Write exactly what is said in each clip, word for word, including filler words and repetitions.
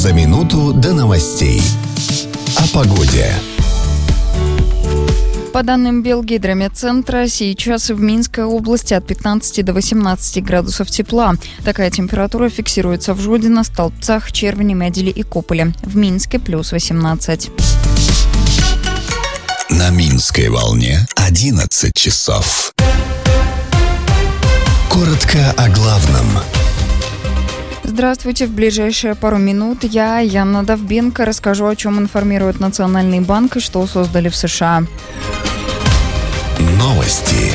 За минуту до новостей. О погоде. По данным Белгидромедцентра, сейчас в Минской области от пятнадцати до восемнадцати градусов тепла. Такая температура фиксируется в Жодино, Столбцах, Червине, Меделе и Кополе. В Минске плюс восемнадцать. На Минской волне одиннадцать часов. Коротко о главном. Здравствуйте. В ближайшие пару минут я, Яна Довбенко, расскажу, о чем информирует Национальный банк и что создали в США. Новости.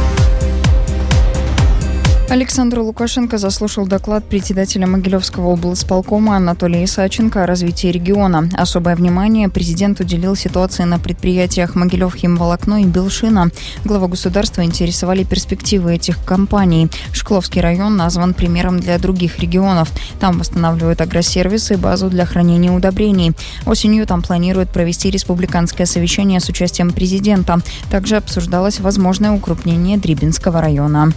Александр Лукашенко заслушал доклад председателя Могилевского облсполкома Анатолия Исаченко о развитии региона. Особое внимание президент уделил ситуации на предприятиях Могилев Химволокно и Белшина. Главу государства интересовали перспективы этих компаний. Шкловский район назван примером для других регионов. Там восстанавливают агросервисы и базу для хранения удобрений. Осенью там планируют провести республиканское совещание с участием президента. Также обсуждалось возможное укрупнение Дрибинского района.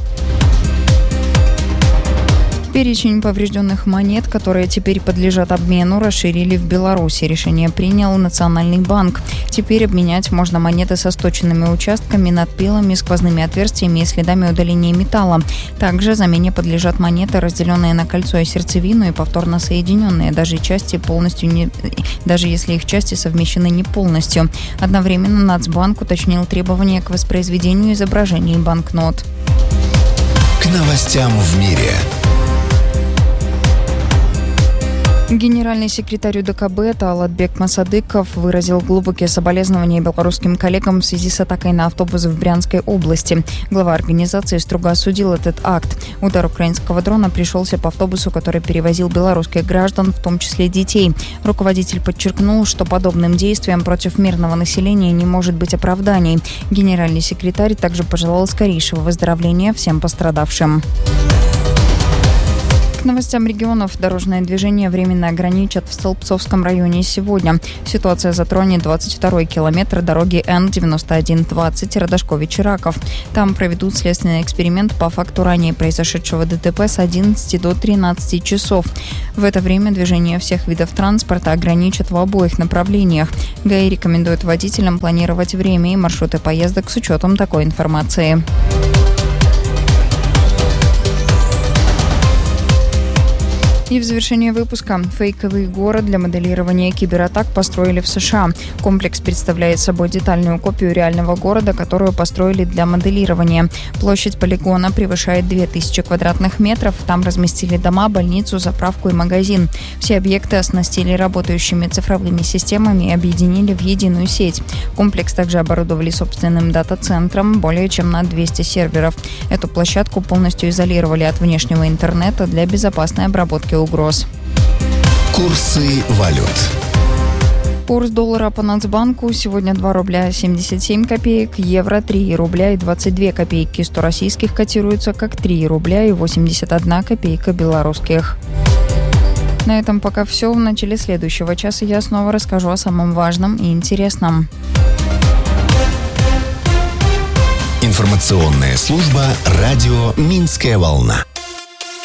Перечень поврежденных монет, которые теперь подлежат обмену, расширили в Беларуси. Решение принял Национальный банк. Теперь обменять можно монеты со сточенными участками, надпилами, сквозными отверстиями и следами удаления металла. Также замене подлежат монеты, разделенные на кольцо и сердцевину и повторно соединенные, даже части полностью не, даже если их части совмещены не полностью. Одновременно Нацбанк уточнил требования к воспроизведению изображений банкнот. К новостям в мире. Генеральный секретарь УДКБ Таалатбек Масадыков выразил глубокие соболезнования белорусским коллегам в связи с атакой на автобус в Брянской области. Глава организации строго осудил этот акт. Удар украинского дрона пришелся по автобусу, который перевозил белорусских граждан, в том числе детей. Руководитель подчеркнул, что подобным действиям против мирного населения не может быть оправданий. Генеральный секретарь также пожелал скорейшего выздоровления всем пострадавшим. К новостям регионов. Дорожное движение временно ограничат в Столбцовском районе сегодня. Ситуация затронет двадцать второй километр дороги Н девяносто один двадцать Радошкович-Раков. Там проведут следственный эксперимент по факту ранее произошедшего ДТП с одиннадцати до тринадцати часов. В это время движение всех видов транспорта ограничат в обоих направлениях. ГАИ рекомендует водителям планировать время и маршруты поездок с учетом такой информации. И в завершение выпуска. Фейковый город для моделирования кибератак построили в США. Комплекс представляет собой детальную копию реального города, которую построили для моделирования. Площадь полигона превышает две тысячи квадратных метров. Там разместили дома, больницу, заправку и магазин. Все объекты оснастили работающими цифровыми системами и объединили в единую сеть. Комплекс также оборудовали собственным дата-центром, более чем на двести серверов. Эту площадку полностью изолировали от внешнего интернета для безопасной обработки угроз. Курсы валют. Курс доллара по Нацбанку сегодня два рубля семьдесят семь копеек, евро три рубля и двадцать две копейки, сто российских котируются как три рубля и восемьдесят одна копейка белорусских. На этом пока все. В начале следующего часа я снова расскажу о самом важном и интересном. Информационная служба «Радио Минская волна».